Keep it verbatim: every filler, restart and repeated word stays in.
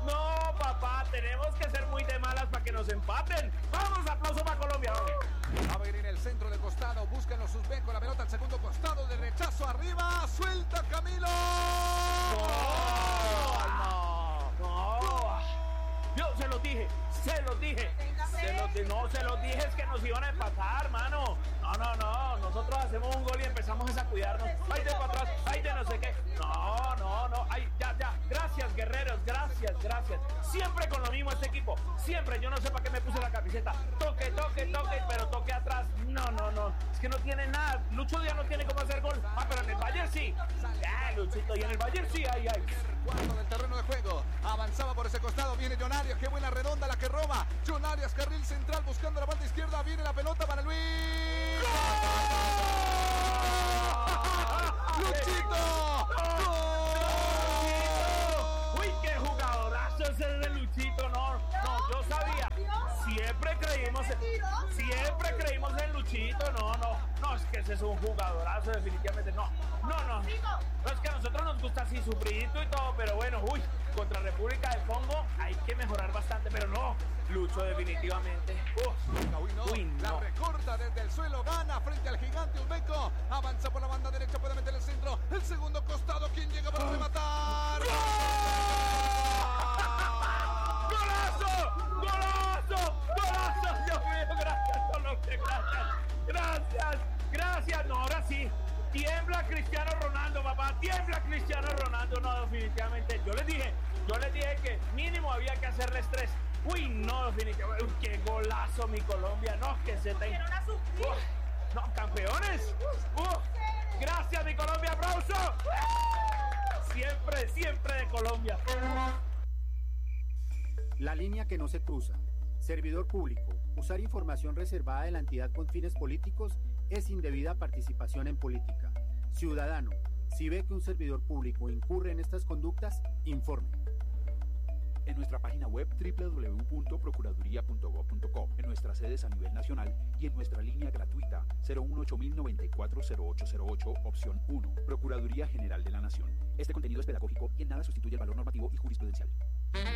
No, papá, tenemos que ser muy de malas para que nos empaten. Vamos, aplauso para Colombia. Va a venir en el centro de costado, buscan los Uzbek con la pelota al segundo costado de rechazo arriba, suelta Camilo. No, no. Yo se los dije, se los dije. Se los di- no, se los dije es que nos iban a empatar, mano. No, no, no. Nosotros hacemos un gol y empezamos a cuidarnos. Ay, de para atrás, ay, de no sé qué. No, no, no. Ay, ya, ya. Gracias, guerreros. Gracias, gracias. Siempre con lo mismo este equipo. Siempre. Yo no sé para qué me puse la camiseta. Toque, toque, toque, pero toque atrás. No, no, no. Es que no tiene nada. Lucho ya no tiene cómo hacer gol. Ah, pero en el Bayern sí. Ya, Luchito. Y en el Bayern sí. Ay, ay. Cuarto del terreno de juego, avanzaba por ese costado, viene John Arias, qué buena redonda la que roba. John Arias, carril central, buscando la banda izquierda, viene la pelota para Luis. ¡Gol! ¡Luchito! ¡Gol! ¡Uy, qué jugadorazo ese de Luchito! No, no, yo sabía. Siempre creímos en, siempre creímos en Luchito. No, no, no, es que ese es un jugadorazo definitivamente. No, no, no. No, es que a nosotros nos gusta así sufridito y todo, pero bueno, uy, contra República del Congo hay que mejorar bastante, pero no, Lucho definitivamente. Uf, Uy, no. uy, La no. recorta desde el suelo, gana frente al gigante uzbeco, avanza por la banda derecha, puede meter el centro, el segundo costado, ¿quién llega para rematar? ¡Golazo! ¡Golazo! ¡Golazo! Dios mío, gracias, Colombia, gracias. Gracias, gracias. No, ahora sí. Tiembla Cristiano Ronaldo, papá. Tiembla Cristiano Ronaldo. No, definitivamente. Yo les dije, yo les dije que mínimo había que hacerles tres. Uy, no, definitivamente. Uy, qué golazo, mi Colombia. No, que se te. Uf, no, campeones. Uf, gracias, mi Colombia. ¡Aplauso! Siempre, siempre de Colombia. La línea que no se cruza. Servidor público. Usar información reservada de la entidad con fines políticos es indebida participación en política. Ciudadano, si ve que un servidor público incurre en estas conductas, informe. En nuestra página web doble u doble u doble u punto procuraduría punto gob punto co, en nuestras sedes a nivel nacional y en nuestra línea gratuita cero uno ocho mil noventa y cuatro cero ocho cero ocho, opción uno, Procuraduría General de la Nación. Este contenido es pedagógico y en nada sustituye el valor normativo y jurisprudencial.